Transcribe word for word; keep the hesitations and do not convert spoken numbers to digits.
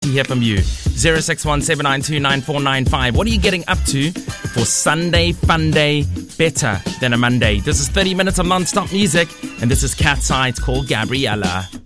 hear from you. zero six one seven nine two nine four nine five. What are you getting up to for Sunday Fun Day better than a Monday? This is thirty minutes of non-stop music, and this is Cat's Eye. It's called Gabriella.